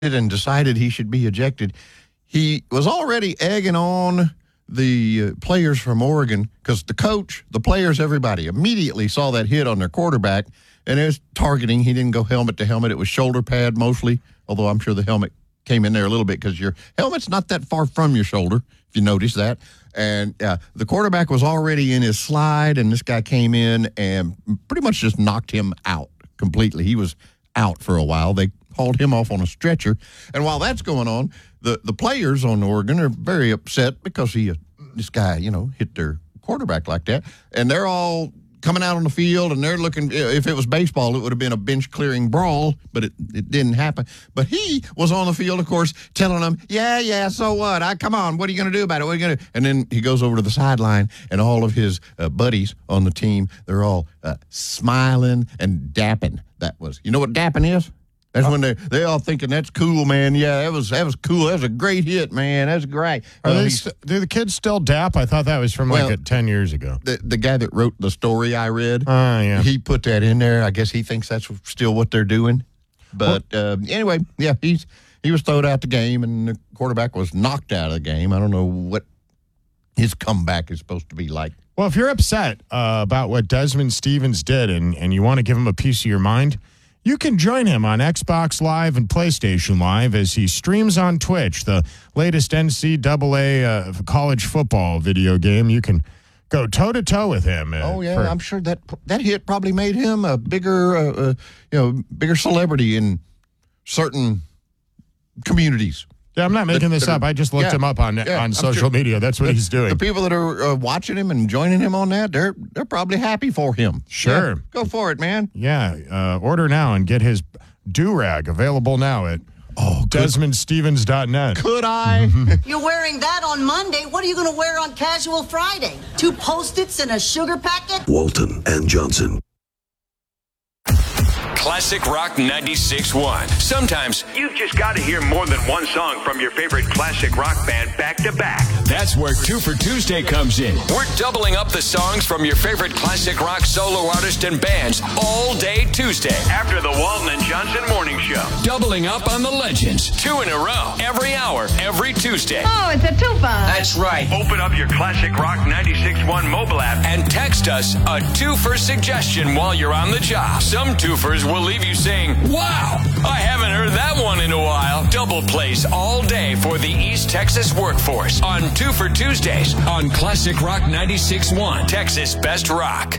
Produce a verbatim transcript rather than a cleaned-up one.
and decided he should be ejected, he was already egging on the uh, players from Oregon because the coach, the players, everybody immediately saw that hit on their quarterback, and it was targeting. He didn't go helmet to helmet. It was shoulder pad mostly, although I'm sure the helmet came in there a little bit because your helmet's not that far from your shoulder, if you notice that. And uh, the quarterback was already in his slide, and this guy came in and pretty much just knocked him out completely. He was out for a while. They hauled him off on a stretcher. And while that's going on, the, the players on Oregon are very upset because he, uh, this guy, you know, hit their quarterback like that. And they're all coming out on the field, and they're looking, if it was baseball, it would have been a bench-clearing brawl, but it, it didn't happen. But he was on the field, of course, telling them, yeah, yeah, so what? I Come on, what are you going to do about it? What are you going to do? And then he goes over to the sideline, and all of his uh, buddies on the team, they're all uh, smiling and dapping. That was, you know what dapping is? That's oh. when they they all thinking that's cool, man. Yeah, that was that was cool. That was a great hit, man. That's great. Are they st- do the kids still dap? I thought that was from well, like a, ten years ago. The the guy that wrote the story I read, uh, yeah. he put that in there. I guess he thinks that's still what they're doing. But well, uh, anyway, yeah, he's he was thrown out the game, and the quarterback was knocked out of the game. I don't know what his comeback is supposed to be like. Well, if you're upset uh, about what Desmond Stevens did, and and you want to give him a piece of your mind, you can join him on Xbox Live and PlayStation Live as he streams on Twitch, the latest N C double A uh, college football video game. You can go toe-to-toe with him. Uh, oh, yeah, for, I'm sure that that hit probably made him a bigger, uh, uh, you know, bigger celebrity in certain communities. Yeah, I'm not making this up. I just looked yeah, him up on yeah, on social sure. media. That's what the, he's doing. The people that are uh, watching him and joining him on that, they're they're probably happy for him. Sure. Yeah, go for it, man. Yeah. Uh, order now and get his do-rag available now at oh, Desmond Stevens dot net. Could I? You're wearing that on Monday. What are you going to wear on Casual Friday? Two Post-its and a sugar packet? Walton and Johnson. Classic Rock ninety-six point one. Sometimes you've just got to hear more than one song from your favorite classic rock band back to back. That's where Two for Tuesday comes in. We're doubling up the songs from your favorite classic rock solo artists and bands all day Tuesday. After the Walton and Johnson Morning Show. Doubling up on the legends. Two in a row. Every hour. Every Tuesday. Oh, it's a twofer. That's right. Open up your Classic Rock ninety-six point one mobile app and text us a twofer suggestion while you're on the job. Some twofers will leave you saying, wow, I haven't heard that one in a while. Double plays all day for the East Texas workforce on Two for Tuesdays on Classic Rock ninety-six point one, Texas Best Rock.